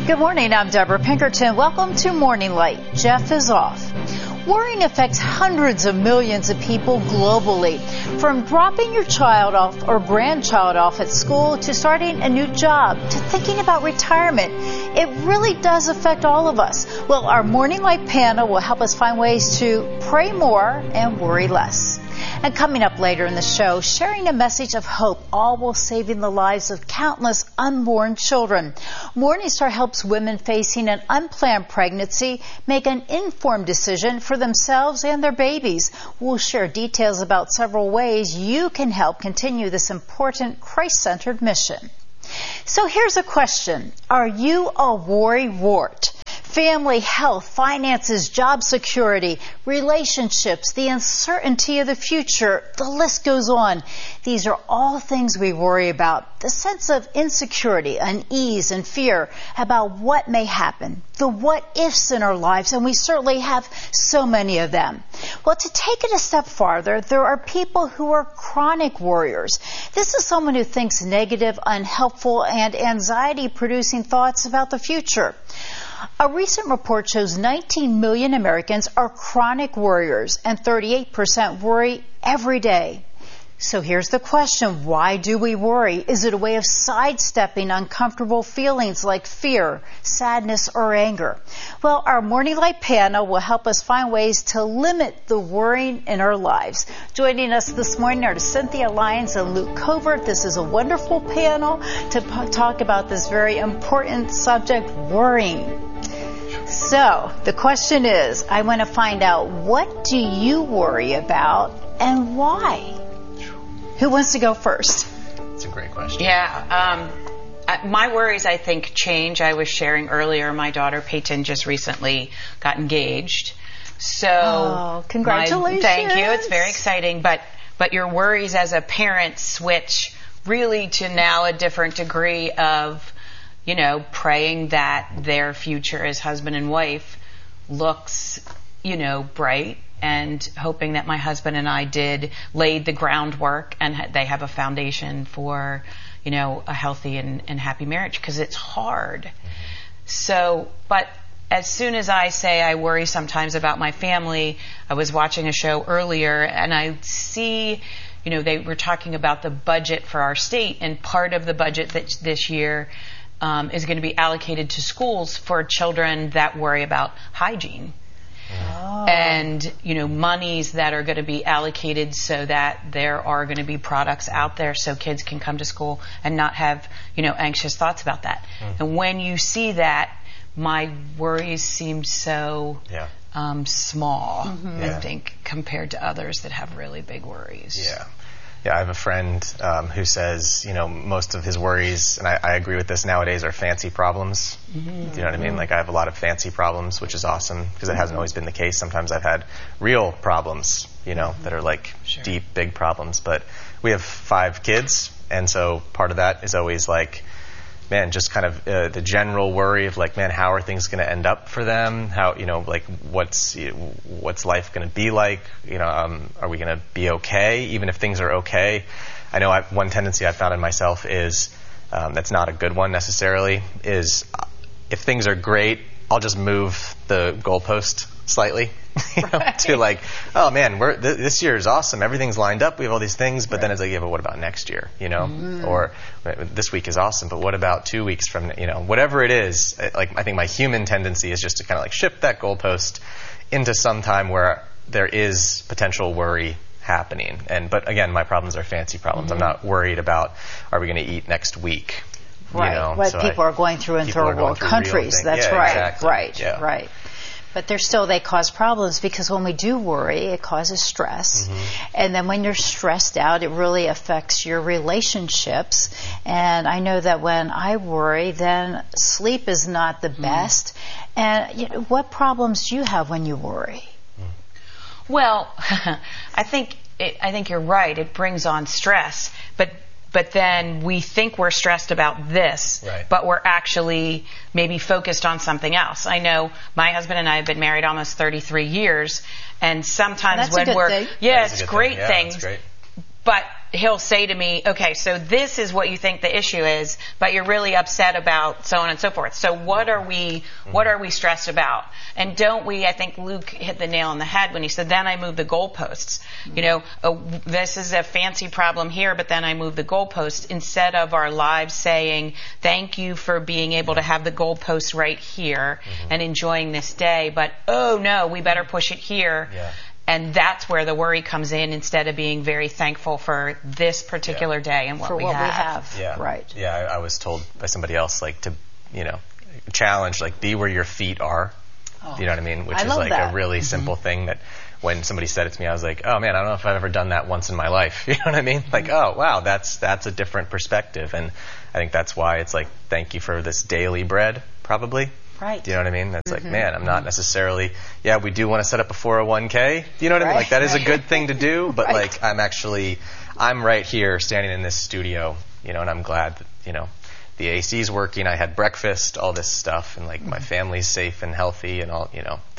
Good morning, I'm Deborah Pinkerton. Welcome to Morning Light. Jeff is off. Worrying affects hundreds of millions of people globally. From dropping your child off or grandchild off at school to starting a new job to thinking about retirement, it really does affect all of us. Well, our Morning Light panel will help us find ways to pray more and worry less. And coming up later in the show, sharing a message of hope, all while saving the lives of countless unborn children. Morning Star helps women facing an unplanned pregnancy make an informed decision for themselves and their babies. We'll share details about several ways you can help continue this important Christ-centered mission. So here's a question. Are you a worrywart? Family, health, finances, job security, relationships, the uncertainty of the future, the list goes on. These are all things we worry about. The sense of insecurity, unease, and fear about what may happen. The what-ifs in our lives, and we certainly have so many of them. Well, to take it a step farther, there are people who are chronic worriers. This is someone who thinks negative, unhelpful, and anxiety-producing thoughts about the future. A recent report shows 19 million Americans are chronic worriers, and 38% worry every day. So here's the question, why do we worry? Is it a way of sidestepping uncomfortable feelings like fear, sadness, or anger? Well, our Morning Light panel will help us find ways to limit the worrying in our lives. Joining us this morning are Cynthia Lyons and Luke Covert. This is a wonderful panel to talk about this very important subject, worrying. So the question is, I want to find out, what do you worry about and why? Who wants to go first? That's a great question. Yeah. My worries, I think, change. I was sharing earlier, my daughter Peyton just recently got engaged. So, congratulations. Thank you. It's very exciting. But your worries as a parent switch really to now a different degree of, praying that their future as husband and wife looks, bright, and hoping that my husband and I laid the groundwork and they have a foundation for, a healthy and happy marriage, because it's hard. So, but as soon as I say I worry sometimes about my family, I was watching a show earlier and I see, they were talking about the budget for our state, and part of the budget that this year is going to be allocated to schools for children that worry about hygiene. Oh. And, monies that are going to be allocated so that there are going to be products out there so kids can come to school and not have, anxious thoughts about that. Mm. And when you see that, my worries seem so small, I think, compared to others that have really big worries. Yeah. Yeah, I have a friend who says, most of his worries, and I agree with this nowadays, are fancy problems. Mm-hmm. Do you know what I mean? Like, I have a lot of fancy problems, which is awesome, because it hasn't always been the case. Sometimes I've had real problems, that are like deep, big problems. But we have 5 kids, and so part of that is always like, man, just kind of the general worry of like, man, how are things going to end up for them? How, like, what's life going to be like? Are we going to be okay, even if things are okay? I know one tendency I've found in myself is, that's not a good one necessarily, is if things are great, I'll just move the goalpost slightly. To like, oh man, this year is awesome. Everything's lined up. We have all these things, but then it's like, yeah, but what about next year? Or this week is awesome, but what about 2 weeks from, whatever it is. Like, I think my human tendency is just to kind of like shift that goalpost into some time where there is potential worry happening. But again, my problems are fancy problems. I'm not worried about, are we going to eat next week? Right. What people are going through in third world countries. That's right. Exactly. Right. Yeah. Right. But they cause problems, because when we do worry, it causes stress. Mm-hmm. And then when you're stressed out, it really affects your relationships. And I know that when I worry, then sleep is not the best. And what problems do you have when you worry? Well, I think you're right. It brings on stress. But then we think we're stressed about this, but we're actually maybe focused on something else. I know my husband and I have been married almost 33 years, and sometimes when we're... Thing. Yeah, it's a great thing. That's great. But he'll say to me, okay, so this is what you think the issue is, but you're really upset about so on and so forth. So what are we stressed about? And don't we, I think Luke hit the nail on the head when he said, then I move the goalposts. This is a fancy problem here, but then I move the goalposts, instead of our lives saying, thank you for being able to have the goalposts right here and enjoying this day, but oh no, we better push it here. Yeah. And that's where the worry comes in, instead of being very thankful for this particular day and what we have. Yeah. Right. Yeah, I was told by somebody else, like, to, challenge, like, be where your feet are. Oh, you know what I mean? Which is like that. a really simple thing that when somebody said it to me, I was like, oh man, I don't know if I've ever done that once in my life. You know what I mean? Like, oh wow, that's a different perspective. And I think that's why it's like, thank you for this daily bread, probably. Right. Do you know what I mean? That's like, man, I'm not necessarily, we do want to set up a 401k. Do you know what I mean? Like, that is a good thing to do, but like, I'm right here standing in this studio, and I'm glad that, the AC's working, I had breakfast, all this stuff, and like my family's safe and healthy and all,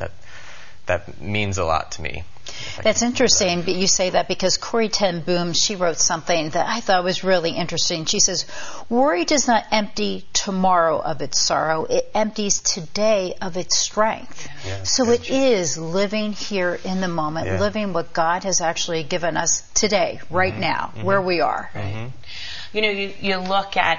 that means a lot to me. That's interesting, but you say that because Corrie ten Boom, she wrote something that I thought was really interesting. She says, worry does not empty tomorrow of its sorrow. It empties today of its strength. Yeah, so it is living here in the moment, living what God has actually given us today, right now, where we are. Mm-hmm. You look at,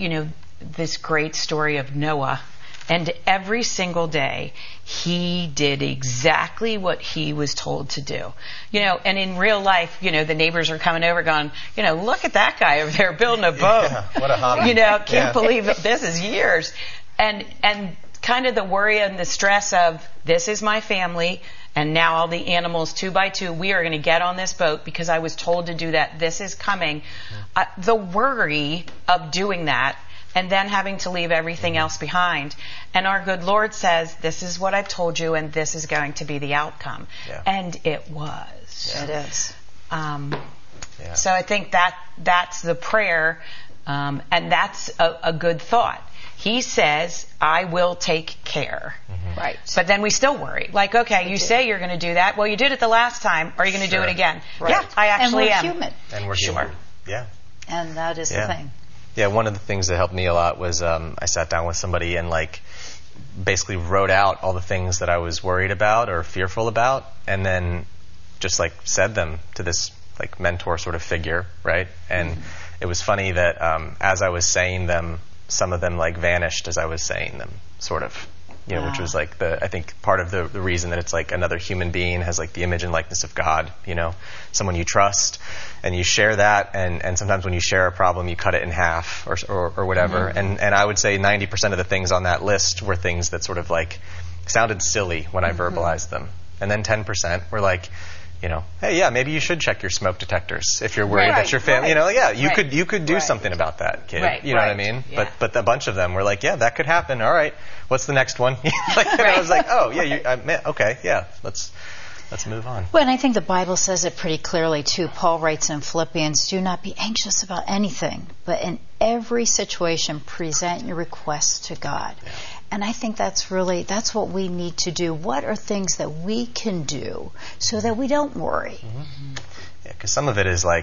this great story of Noah, and every single day he did exactly what he was told to do. And in real life, the neighbors are coming over going, look at that guy over there building a boat. Yeah, what a hobby. Can't believe it. This is years. And kind of the worry and the stress of, this is my family, and now all the animals 2 by 2, we are going to get on this boat because I was told to do that. This is coming. The worry of doing that and then having to leave everything else behind. And our good Lord says, this is what I've told you, and this is going to be the outcome. Yeah. And it was. Yeah. It is. So I think that's the prayer, and that's a good thought. He says, I will take care. Mm-hmm. Right. But then we still worry. Like, okay, you say you're going to do that. Well, you did it the last time. Are you going to do it again? Right. Yeah, I actually am. And we're human. Yeah. And that is the thing. Yeah, one of the things that helped me a lot was I sat down with somebody and basically wrote out all the things that I was worried about or fearful about, and then just said them to this mentor sort of figure, right? And it was funny that as I was saying them, some of them vanished as I was saying them, sort of. Which was I think part of the reason that it's another human being has the image and likeness of God, someone you trust, and you share that, and sometimes when you share a problem, you cut it in half or whatever. And I would say 90% of the things on that list were things that sort of sounded silly when I verbalized them. And then 10% were hey, yeah, maybe you should check your smoke detectors if you're worried that your family, you could do something about that, kid. You know what I mean? Yeah. But a bunch of them were yeah, that could happen. All right, what's the next one? And I was oh yeah, okay, yeah, let's move on. Well, and I think the Bible says it pretty clearly too. Paul writes in Philippians, do not be anxious about anything, but in every situation present your requests to God. Yeah. And I think that's what we need to do. What are things that we can do so that we don't worry? Mm-hmm. Yeah, because some of it is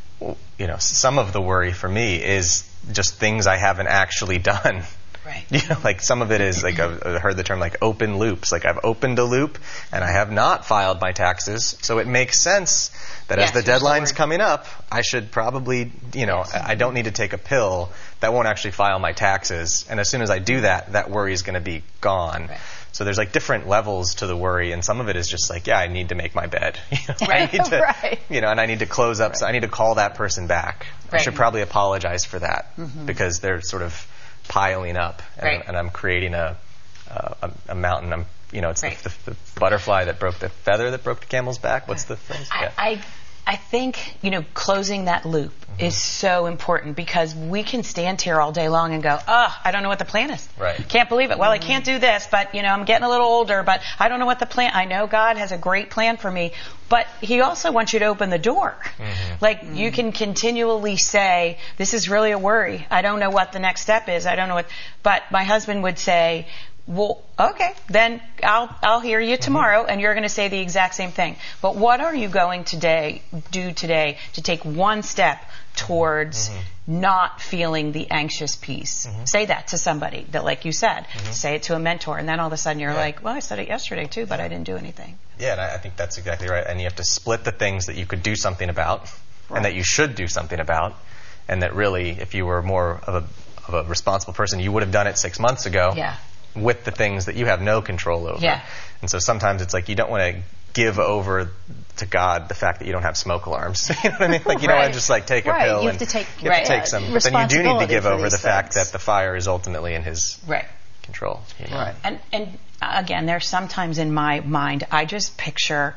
some of the worry for me is just things I haven't actually done. Right. Some of it is I've heard the term open loops. I've opened a loop and I have not filed my taxes. So it makes sense that as the deadline's coming up, I should probably, I don't need to take a pill that won't actually file my taxes. And as soon as I do that, that worry is going to be gone. Right. So there's different levels to the worry, and some of it is just I need to make my bed. I need to, and I need to close up. So I need to call that person back. Right. I should probably apologize for that because they're sort of piling up, and I'm creating a mountain. It's the butterfly that broke the feather that broke the camel's back. What's the phrase? Yeah. I think, closing that loop is so important, because we can stand here all day long and go, I don't know what the plan is. Right. Can't believe it. Well, I can't do this, but, I'm getting a little older, but I don't know what the plan. I know God has a great plan for me, but He also wants you to open the door. Mm-hmm. You can continually say, this is really a worry. I don't know what the next step is. I don't know what, but my husband would say, Well, okay, then I'll hear you tomorrow, and you're going to say the exact same thing. But what are you going to do today to take one step towards not feeling the anxious piece? Say that to somebody that, like you said, say it to a mentor, and then all of a sudden you're like, well, I said it yesterday too, but I didn't do anything. Yeah, and I think that's exactly right. And you have to split the things that you could do something about, and that you should do something about, and that really, if you were more of a responsible person, you would have done it 6 months ago. Yeah. With the things that you have no control over. Yeah. And so sometimes it's like you don't want to give over to God the fact that you don't have smoke alarms. You know what I mean? Like you don't want to just like take a pill. You have to take some. But then you do need to give over the fact that the fire is ultimately in His control. You know? Right. And again, there's sometimes in my mind I just picture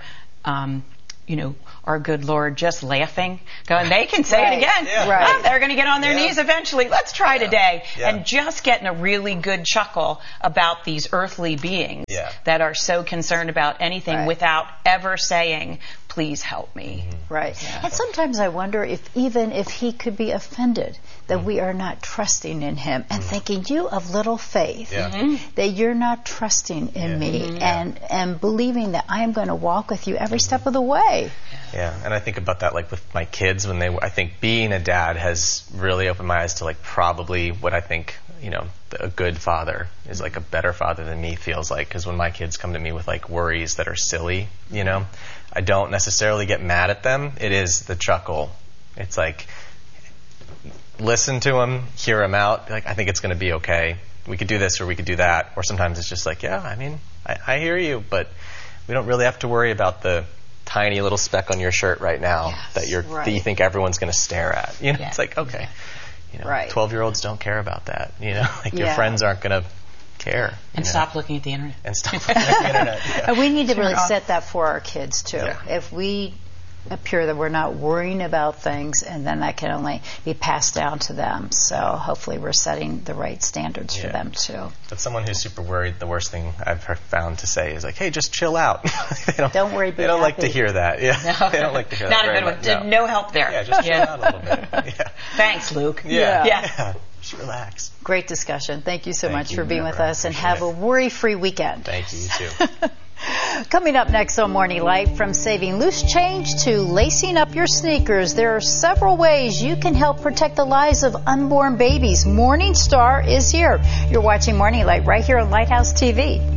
our good Lord just laughing, going, they can say it again. Yeah. Oh, they're going to get on their knees eventually. Let's try today. Yeah. And just getting a really good chuckle about these earthly beings that are so concerned about anything without ever saying, please help me. Right. Yeah. And sometimes I wonder if He could be offended that we are not trusting in Him and thinking, you of little faith, that you're not trusting in me and believing that I am going to walk with you every step of the way. Yeah, and I think about that like with my kids I think being a dad has really opened my eyes to like probably what I think, a good father is like a better father than me feels like, because when my kids come to me with like worries that are silly, I don't necessarily get mad at them. It is the chuckle. It's like, listen to them, hear them out. Like, I think it's going to be okay. We could do this or we could do that. Or sometimes it's just like, I hear you, but we don't really have to worry about the tiny little speck on your shirt right now that you think everyone's going to stare at. It's like, okay. 12-year-olds don't care about that. Your friends aren't going to care. And stop looking at the internet. And stop looking at the internet. Yeah. And we need to really set that for our kids too. Yeah. If we appear that we're not worrying about things, and then that can only be passed down to them. So hopefully we're setting the right standards for them too. But someone who's super worried, the worst thing I've found to say is like, hey, just chill out. Don't worry, they don't like to hear that. Yeah. No. They don't like to hear not that. Not a good one. No help there. Yeah, just chill out a little bit. Yeah. Thanks, Luke. Yeah. Just relax. Great discussion. Thank you so much for being with us, and have a worry-free weekend. Thank you, you too. Coming up next on Morning Light, from saving loose change to lacing up your sneakers, there are several ways you can help protect the lives of unborn babies. Morning Star is here. You're watching Morning Light right here on Lighthouse TV.